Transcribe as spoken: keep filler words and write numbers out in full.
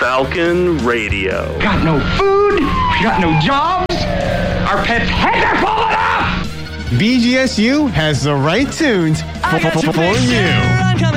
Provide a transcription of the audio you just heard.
Falcon Radio. Got no food, we got no jobs, our pets' heads are falling off! B G S U has the right tunes for, for, for you.